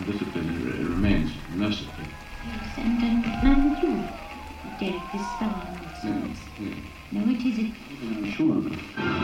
discipline remains merciful. Yes, and you, Derek, this fellow. Yes, yes. No, it isn't. I'm sure of it.